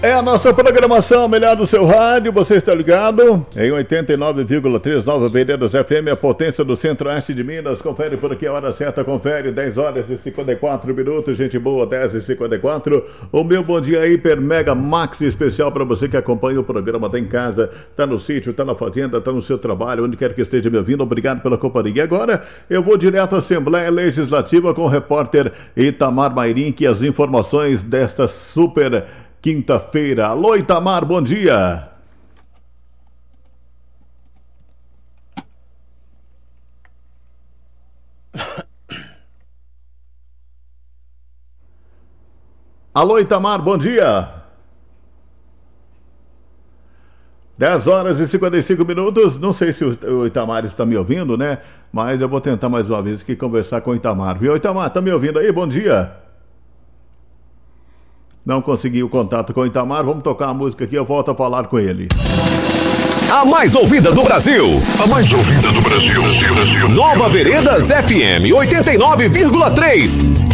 É a nossa programação melhor do seu rádio, você está ligado? Em 89,3 Nova Veredas FM, a potência do centro-oeste de Minas. Confere por aqui a hora certa, confere, 10 horas e 54 minutos, gente boa, 10h54. O meu bom dia hiper mega maxi especial para você que acompanha o programa, tá em casa, tá no sítio, tá na fazenda, tá no seu trabalho, onde quer que esteja me ouvindo, obrigado pela companhia. E agora eu vou direto à Assembleia Legislativa com o repórter Itamar Mairim, que as informações desta super quinta-feira. Alô, Itamar, bom dia. Alô, Itamar, bom dia. 10 horas e 55 minutos. Não sei se o Itamar está me ouvindo, né? Mas eu vou tentar mais uma vez aqui conversar com o Itamar. Viu, Itamar, tá me ouvindo aí? Bom dia. Não consegui o contato com o Itamar, vamos tocar a música aqui, eu volto a falar com ele. A mais ouvida do Brasil. A mais ouvida do Brasil. Nova Veredas FM 89,3.